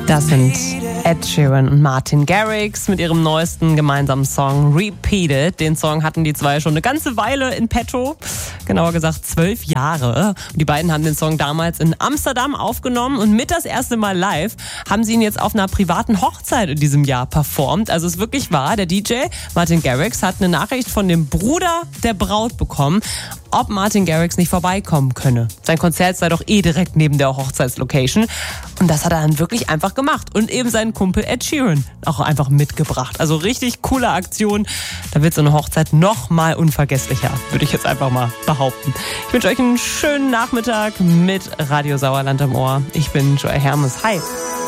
Das sind Ed Sheeran und Martin Garrix mit ihrem neuesten gemeinsamen Song Repeated. Den Song hatten die zwei schon eine ganze Weile in petto, genauer gesagt 12 Jahre. Und die beiden haben den Song damals in Amsterdam aufgenommen und mit das erste Mal live haben sie ihn jetzt auf einer privaten Hochzeit in diesem Jahr performt. Also es ist wirklich wahr, der DJ Martin Garrix hat eine Nachricht von dem Bruder der Braut bekommen, ob Martin Garrix nicht vorbeikommen könne. Sein Konzert sei doch direkt neben der Hochzeitslocation. Und das hat er dann wirklich einfach gemacht. Und eben seinen Kumpel Ed Sheeran auch einfach mitgebracht. Also richtig coole Aktion. Da wird so eine Hochzeit noch mal unvergesslicher, würde ich jetzt einfach mal behaupten. Ich wünsche euch einen schönen Nachmittag mit Radio Sauerland im Ohr. Ich bin Joy Hermes. Hi.